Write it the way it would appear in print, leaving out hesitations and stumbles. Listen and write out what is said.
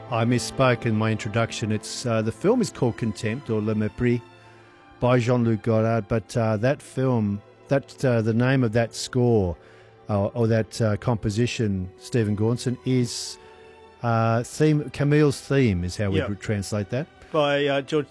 I misspoke in my introduction. It's the film is called Contempt or Le Mépris by Jean-Luc Godard, but that film, the name of that score or that composition, Stephen Gaunson, is Camille's Theme is how we would translate that. By George